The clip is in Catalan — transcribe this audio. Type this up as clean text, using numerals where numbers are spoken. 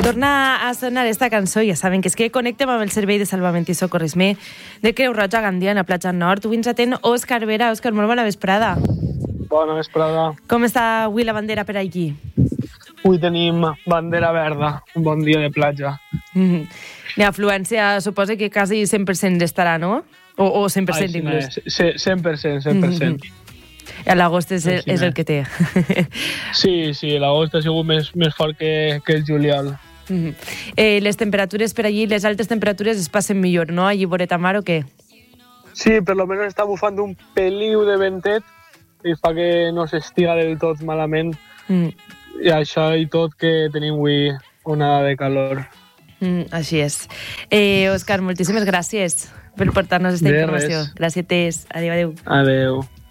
Torna a sonar esta cançó, ja saben que és que connectem amb el Servei de Salvament i Socorrisme de Creu Roja Gandia, a Platja Nord. Avui ens atén Òscar Vera. Òscar, molt bona vesprada. Bona vesprada. Com està avui la bandera per aquí? Avui tenim bandera verda, un bon dia de platja. L'afluència suposa que quasi 100% estarà, no? O 100% inclús? 100%. L'agost és el que té. Sí, l'agost ha sigut més fort que el juliol. Les temperatures per allí, les altes temperatures es passen millor, no? Allí voreta mar o què? Sí, per lo menos està bufant un peliu de ventet i fa que no s'estiga del tot malament. I això i tot que tenim avui onada de calor. Així és. Òscar, moltíssimes gràcies per portar-nos aquesta informació. Gràcies. Adéu. Adéu.